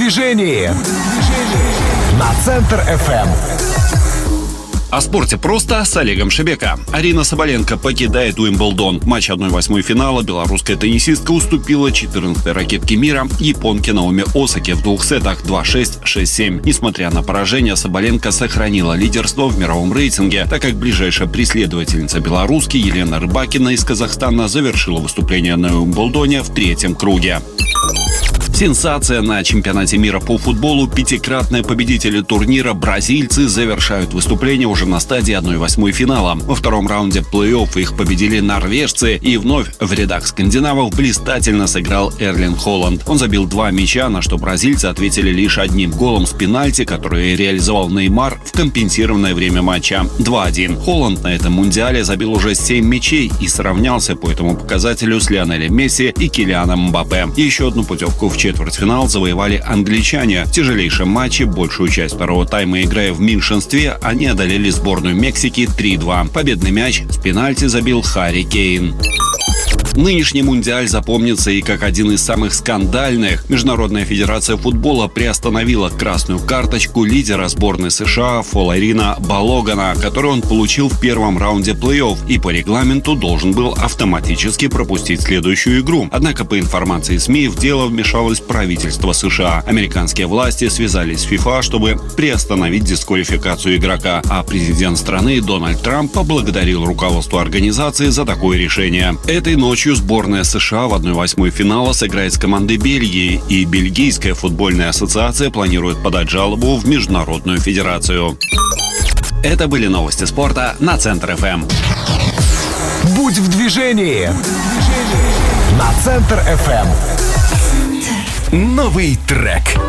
движении на Центр FM. О спорте просто с Олегом Шебека. Арина Соболенко покидает Уимблдон. Матч 1/8 финала белорусская теннисистка уступила 14-й ракетке мира японке Наоми Осаки в двух сетах 2-6, 6-7. Несмотря на поражение, Соболенко сохранила лидерство в мировом рейтинге, так как ближайшая преследовательница белоруски Елена Рыбакина из Казахстана завершила выступление на Уимблдоне в третьем круге. Сенсация на чемпионате мира по футболу. Пятикратные победители турнира бразильцы завершают выступление уже на стадии 1/8 финала. Во втором раунде плей-офф их победили норвежцы, и вновь в рядах скандинавов блистательно сыграл Эрлинг Холланд. Он забил 2 мяча, на что бразильцы ответили лишь одним голом с пенальти, который реализовал Неймар в компенсированное время матча 2-1. Холланд на этом мундиале забил уже 7 мячей и сравнялся по этому показателю с Лионелем Месси и Килианом Мбаппе. Еще одну путевку в четвертьфинал завоевали англичане. В тяжелейшем матче, большую часть второго тайма играя в меньшинстве, они одолели сборную Мексики 3-2. Победный мяч с пенальти забил Харри Кейн. Нынешний мундиаль запомнится и как один из самых скандальных. Международная федерация футбола приостановила красную карточку лидера сборной США Фоларина Балогана, которую он получил в первом раунде плей-офф и по регламенту должен был автоматически пропустить следующую игру. Однако, по информации СМИ, в дело вмешалось правительство США. Американские власти связались с ФИФА, чтобы приостановить дисквалификацию игрока, а президент страны Дональд Трамп поблагодарил руководство организации за такое решение. Этой ночью сборная США в 1/8 финала сыграет с командой Бельгии, и Бельгийская футбольная ассоциация планирует подать жалобу в Международную федерацию. Это были новости спорта на Центр ФМ. Будь в движении на Центр FM. Новый трек.